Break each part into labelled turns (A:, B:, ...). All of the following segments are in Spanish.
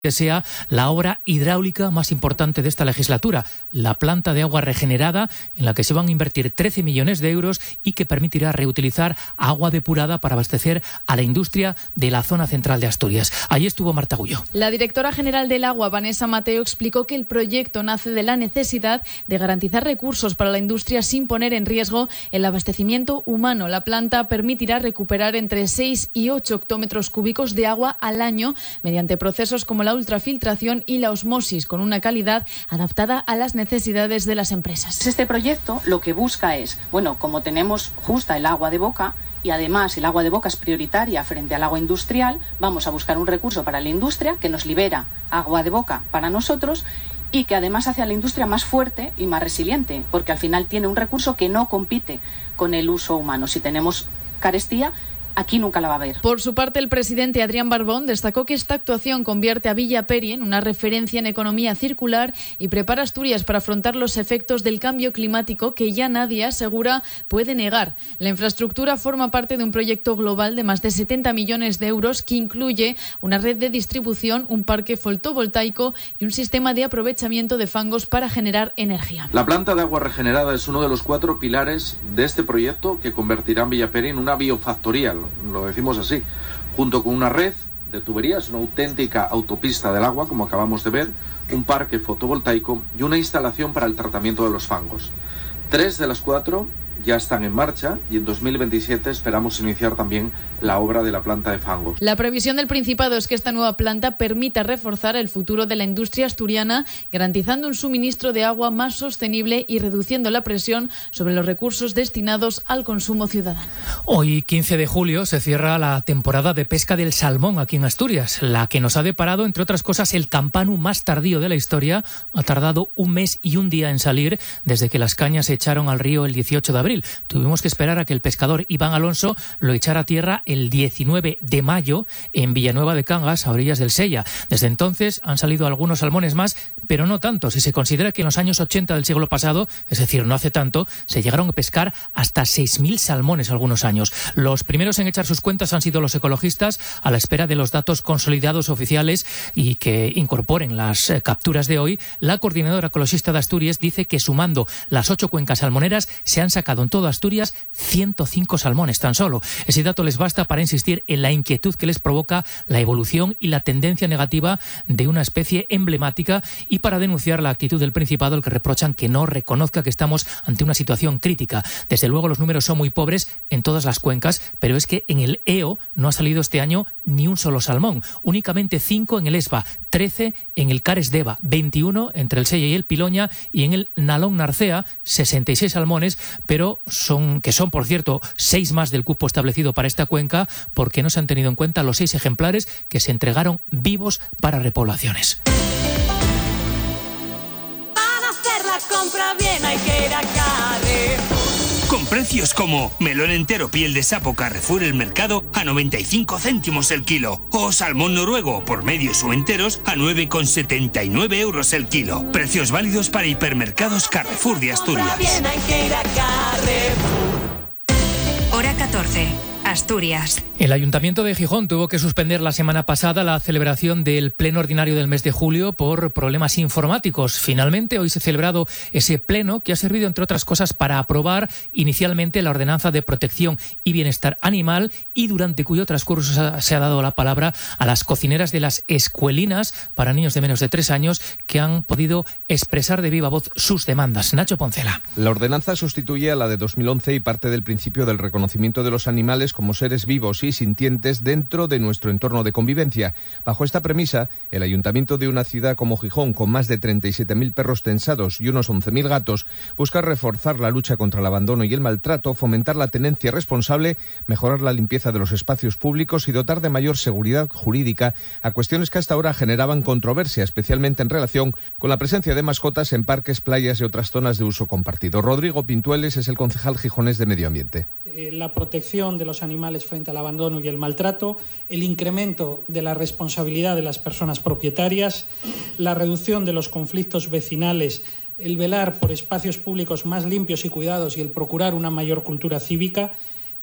A: que sea la obra hidráulica más importante de esta legislatura, la planta de agua regenerada, en la que se van a invertir 13 millones de euros y que permitirá reutilizar agua depurada para abastecer a la industria de la zona central de Asturias. Allí estuvo Marta Gullo.
B: La directora general del Agua, Vanessa Mateo, explicó que el proyecto nace de la necesidad de garantizar recursos para la industria sin poner en riesgo el abastecimiento humano. La planta permitirá recuperar entre 6 y 8 hectómetros cúbicos de agua al año mediante procesos como la ultrafiltración y la osmosis, con una calidad adaptada a las necesidades de las empresas.
C: Este proyecto lo que busca es, como tenemos justa el agua de boca, y además el agua de boca es prioritaria frente al agua industrial, vamos a buscar un recurso para la industria que nos libera agua de boca para nosotros y que además hace a la industria más fuerte y más resiliente, porque al final tiene un recurso que no compite con el uso humano. Si tenemos carestía, aquí nunca la va a haber.
B: Por su parte, el presidente Adrián Barbón destacó que esta actuación convierte a Villaperi en una referencia en economía circular y prepara a Asturias para afrontar los efectos del cambio climático que ya nadie, asegura, puede negar. La infraestructura forma parte de un proyecto global de más de 70 millones de euros que incluye una red de distribución, un parque fotovoltaico y un sistema de aprovechamiento de fangos para generar energía.
D: La planta de agua regenerada es uno de los 4 pilares de este proyecto que convertirá a Villaperi en una biofactoría, lo decimos así, junto con una red de tuberías, una auténtica autopista del agua, como acabamos de ver, un parque fotovoltaico y una instalación para el tratamiento de los fangos. 3 de las 4 ya están en marcha y en 2027 esperamos iniciar también la obra de la planta de fangos.
B: La previsión del Principado es que esta nueva planta permita reforzar el futuro de la industria asturiana, garantizando un suministro de agua más sostenible y reduciendo la presión sobre los recursos destinados al consumo ciudadano.
A: Hoy, 15 de julio, se cierra la temporada de pesca del salmón aquí en Asturias, la que nos ha deparado, entre otras cosas, el campanu más tardío de la historia. Ha tardado 1 mes y 1 día en salir desde que las cañas se echaron al río el 18 de abril. Tuvimos que esperar a que el pescador Iván Alonso lo echara a tierra el 19 de mayo en Villanueva de Cangas, a orillas del Sella. Desde entonces han salido algunos salmones más, pero no tanto. Si se considera que en los años 80 del siglo pasado, es decir, no hace tanto, se llegaron a pescar hasta 6.000 salmones algunos años. Los primeros en echar sus cuentas han sido los ecologistas, a la espera de los datos consolidados oficiales y que incorporen las capturas de hoy. La coordinadora ecologista de Asturias dice que sumando las 8 cuencas salmoneras se han sacado en toda Asturias 105 salmones tan solo. Ese dato les basta para insistir en la inquietud que les provoca la evolución y la tendencia negativa de una especie emblemática y para denunciar la actitud del Principado, al que reprochan que no reconozca que estamos ante una situación crítica. Desde luego los números son muy pobres en todas las cuencas, pero es que en el EO no ha salido este año ni un solo salmón. Únicamente 5 en el Esba, 13 en el Cares Deva, 21 entre el Sella y el Piloña, y en el Nalón Narcea 66 salmones, pero son, por cierto, 6 más del cupo establecido para esta cuenca, porque no se han tenido en cuenta los 6 ejemplares que se entregaron vivos para repoblaciones.
E: Para hacer la compra bien hay que ir a Carrefour.
F: Con precios como melón entero piel de sapo Carrefour El Mercado a 95 céntimos el kilo, o salmón noruego por medios o enteros a 9,79 euros el kilo. Precios válidos para hipermercados Carrefour de Asturias.
E: Bien hay que ir a Carrefour.
G: Hora 14. Asturias.
A: El Ayuntamiento de Gijón tuvo que suspender la semana pasada la celebración del pleno ordinario del mes de julio por problemas informáticos. Finalmente, hoy se ha celebrado ese pleno que ha servido, entre otras cosas, para aprobar inicialmente la ordenanza de protección y bienestar animal y durante cuyo transcurso se ha dado la palabra a las cocineras de las escuelinas para niños de menos de 3 años que han podido expresar de viva voz sus demandas. Nacho Poncela.
H: La ordenanza sustituye a la de 2011 y parte del principio del reconocimiento de los animales como seres vivos y sintientes dentro de nuestro entorno de convivencia. Bajo esta premisa, el Ayuntamiento de una ciudad como Gijón, con más de 37.000 perros censados y unos 11.000 gatos, busca reforzar la lucha contra el abandono y el maltrato, fomentar la tenencia responsable, mejorar la limpieza de los espacios públicos y dotar de mayor seguridad jurídica a cuestiones que hasta ahora generaban controversia, especialmente en relación con la presencia de mascotas en parques, playas y otras zonas de uso compartido. Rodrigo Pintueles es el concejal gijonés de Medio Ambiente.
I: La protección de los animales frente al abandono y el maltrato, el incremento de la responsabilidad de las personas propietarias, la reducción de los conflictos vecinales, el velar por espacios públicos más limpios y cuidados y el procurar una mayor cultura cívica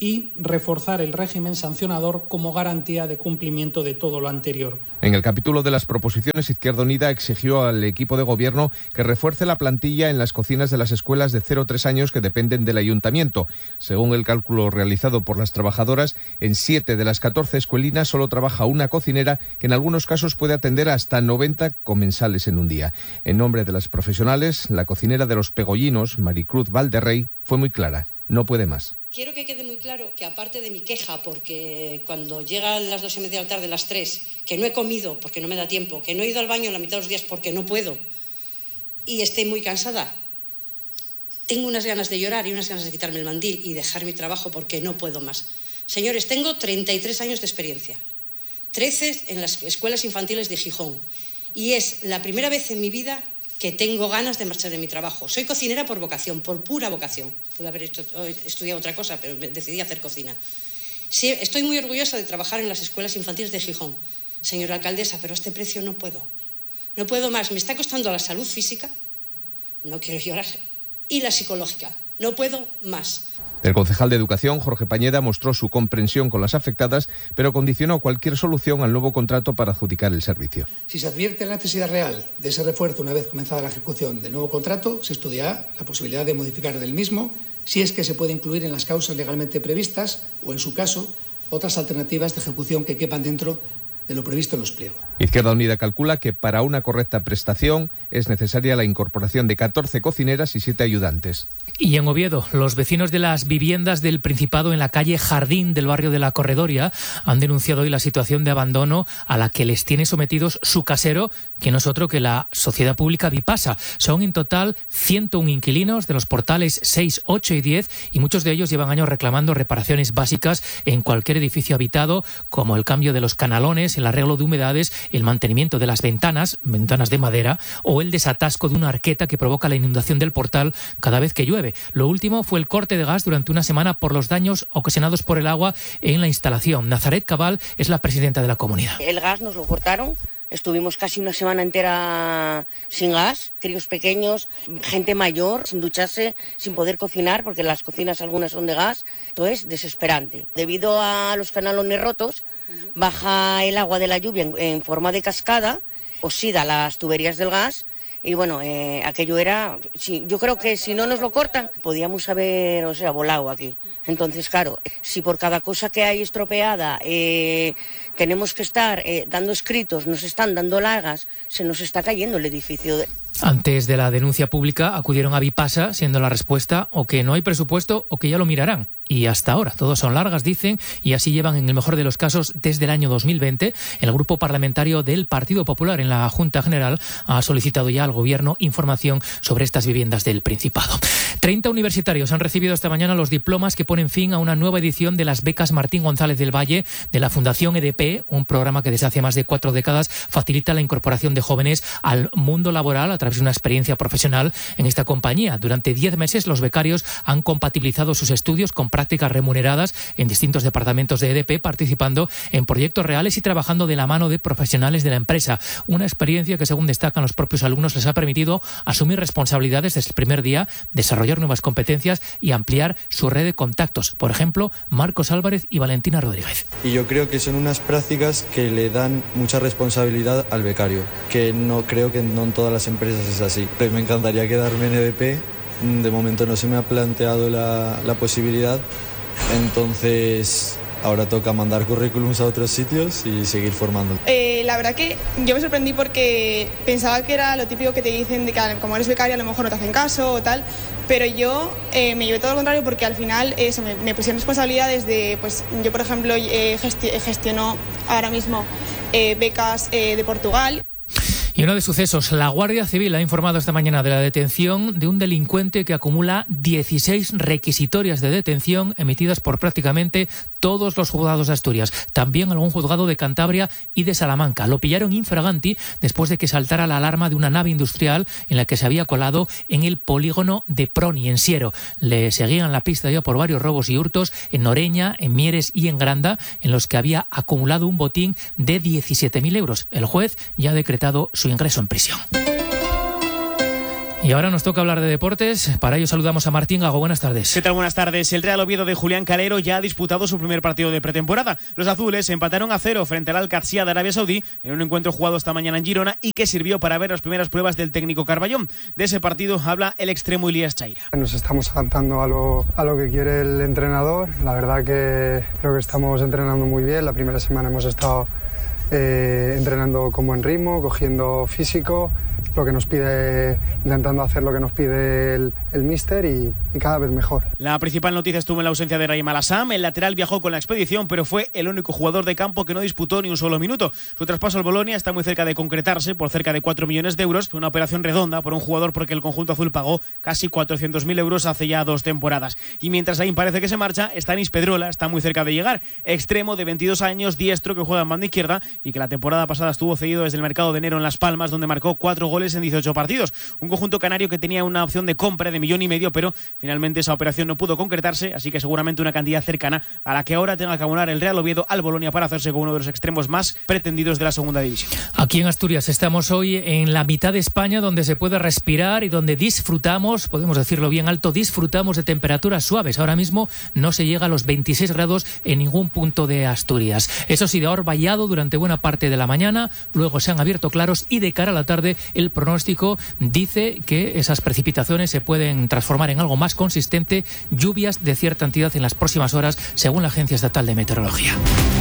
I: y reforzar el régimen sancionador como garantía de cumplimiento de todo lo anterior.
H: En el capítulo de las proposiciones, Izquierda Unida exigió al equipo de gobierno que refuerce la plantilla en las cocinas de las escuelas de 0 a 3 años que dependen del ayuntamiento. Según el cálculo realizado por las trabajadoras, en 7 de las 14 escuelinas solo trabaja una cocinera que en algunos casos puede atender hasta 90 comensales en un día. En nombre de las profesionales, la cocinera de Los Pegollinos, Maricruz Valderrey, fue muy clara: no puede más.
J: Quiero que quede muy claro que, aparte de mi queja, porque cuando llegan las 2:30 de la tarde, las 3, que no he comido porque no me da tiempo, que no he ido al baño en la mitad de los días porque no puedo y estoy muy cansada, tengo unas ganas de llorar y unas ganas de quitarme el mandil y dejar mi trabajo porque no puedo más. Señores, tengo 33 años de experiencia, 13 en las escuelas infantiles de Gijón, y es la primera vez en mi vida que tengo ganas de marchar de mi trabajo. Soy cocinera por vocación, por pura vocación. Pude haber estudiado otra cosa, pero decidí hacer cocina. Sí, estoy muy orgullosa de trabajar en las escuelas infantiles de Gijón. Señora alcaldesa, pero a este precio no puedo. No puedo más. Me está costando la salud física, no quiero llorar, y la psicológica. No puedo más.
H: El concejal de Educación, Jorge Pañeda, mostró su comprensión con las afectadas, pero condicionó cualquier solución al nuevo contrato para adjudicar el servicio.
K: Si se advierte la necesidad real de ese refuerzo una vez comenzada la ejecución del nuevo contrato, se estudiará la posibilidad de modificar del mismo, si es que se puede incluir en las causas legalmente previstas o, en su caso, otras alternativas de ejecución que quepan dentro de lo previsto en los pliegos.
H: Izquierda Unida calcula que para una correcta prestación es necesaria la incorporación de 14 cocineras y 7 ayudantes.
A: Y en Oviedo, los vecinos de las viviendas del Principado en la calle Jardín del barrio de la Corredoria han denunciado hoy la situación de abandono a la que les tiene sometidos su casero, que no es otro que la Sociedad Pública Vipasa. Son en total 101 inquilinos de los portales 6, 8 y 10, y muchos de ellos llevan años reclamando reparaciones básicas en cualquier edificio habitado, como el cambio de los canalones, el arreglo de humedades, el mantenimiento de las ventanas de madera, o el desatasco de una arqueta que provoca la inundación del portal cada vez que llueve. Lo último fue el corte de gas durante una semana por los daños ocasionados por el agua en la instalación. Nazaret Cabal es la presidenta de la comunidad.
L: El gas nos lo cortaron. Estuvimos casi una semana entera sin gas, críos pequeños, gente mayor, sin ducharse, sin poder cocinar, porque las cocinas algunas son de gas. Esto es desesperante. Debido a los canalones rotos, baja el agua de la lluvia en forma de cascada, oxida las tuberías del gas. Y bueno, aquello era, sí, yo creo que si no nos lo cortan, podíamos haber, volado aquí. Entonces, claro, si por cada cosa que hay estropeada tenemos que estar dando escritos, nos están dando largas, se nos está cayendo el edificio.
A: Antes de la denuncia pública acudieron a Vipasa, siendo la respuesta o que no hay presupuesto o que ya lo mirarán. Y hasta ahora, todos son largas, dicen, y así llevan en el mejor de los casos desde el año 2020. El grupo parlamentario del Partido Popular en la Junta General ha solicitado ya al Gobierno información sobre estas viviendas del Principado. 30 universitarios han recibido esta mañana los diplomas que ponen fin a una nueva edición de las becas Martín González del Valle de la Fundación EDP, un programa que desde hace más de 4 décadas facilita la incorporación de jóvenes al mundo laboral a través de una experiencia profesional en esta compañía. Durante 10 meses los becarios han compatibilizado sus estudios con prácticas remuneradas en distintos departamentos de EDP, participando en proyectos reales y trabajando de la mano de profesionales de la empresa. Una experiencia que, según destacan los propios alumnos, les ha permitido asumir responsabilidades desde el primer día, desarrollar nuevas competencias y ampliar su red de contactos. Por ejemplo, Marcos Álvarez y Valentina Rodríguez.
M: Y yo creo que son unas prácticas que le dan mucha responsabilidad al becario, que no creo que no en todas las empresas es así. Me encantaría quedarme en EDP. De momento no se me ha planteado la posibilidad, entonces ahora toca mandar currículums a otros sitios y seguir formando.
N: La verdad que yo me sorprendí porque pensaba que era lo típico que te dicen de que como eres becaria a lo mejor no te hacen caso o tal, pero yo me llevé todo lo contrario porque al final me pusieron responsabilidades de, pues yo por ejemplo gestiono ahora mismo becas de Portugal.
A: Y uno de sucesos, la Guardia Civil ha informado esta mañana de la detención de un delincuente que acumula 16 requisitorias de detención emitidas por prácticamente todos los juzgados de Asturias, también algún juzgado de Cantabria y de Salamanca. Lo pillaron infraganti después de que saltara la alarma de una nave industrial en la que se había colado en el polígono de Proni, en Siero. Le seguían la pista ya por varios robos y hurtos en Noreña, en Mieres y en Granda, en los que había acumulado un botín de 17.000 euros. El juez ya ha decretado su ingreso en prisión. Y ahora nos toca hablar de deportes. Para ello saludamos a Martín Gago. Buenas tardes.
O: ¿Qué tal? Buenas tardes. El Real Oviedo de Julián Calero ya ha disputado su primer partido de pretemporada. Los azules empataron a 0 frente al Al-Qadsiya de Arabia Saudí en un encuentro jugado esta mañana en Girona y que sirvió para ver las primeras pruebas del técnico Carballón. De ese partido habla el extremo Ilías Chaira.
P: Nos estamos adaptando a lo que quiere el entrenador. La verdad que creo que estamos entrenando muy bien. La primera semana hemos estado entrenando como en ritmo, cogiendo físico, lo que nos pide, intentando hacer lo que nos pide el míster y cada vez mejor.
O: La principal noticia estuvo en la ausencia de Raim Alassam. El lateral viajó con la expedición, pero fue el único jugador de campo que no disputó ni un solo minuto. Su traspaso al Bolonia está muy cerca de concretarse por cerca de 4 millones de euros. Fue una operación redonda por un jugador porque el conjunto azul pagó casi 400.000 euros hace ya 2 temporadas. Y mientras Raim parece que se marcha, Stanis Pedrola está muy cerca de llegar. Extremo de 22 años, diestro, que juega en banda izquierda y que la temporada pasada estuvo cedido desde el mercado de enero en Las Palmas, donde marcó 4 goles en 18 partidos. Un conjunto canario que tenía una opción de compra de 1,5 millones, pero finalmente esa operación no pudo concretarse, así que seguramente una cantidad cercana a la que ahora tenga que abonar el Real Oviedo al Bolonia para hacerse con uno de los extremos más pretendidos de la segunda división.
A: Aquí en Asturias estamos hoy en la mitad de España, donde se puede respirar y donde disfrutamos, podemos decirlo bien alto, disfrutamos de temperaturas suaves. Ahora mismo no se llega a los 26 grados en ningún punto de Asturias. Eso sí, de ahora vallado durante buena parte de la mañana, luego se han abierto claros y de cara a la tarde el pronóstico dice que esas precipitaciones se pueden transformar en algo más consistente, lluvias de cierta entidad en las próximas horas, según la Agencia Estatal de Meteorología.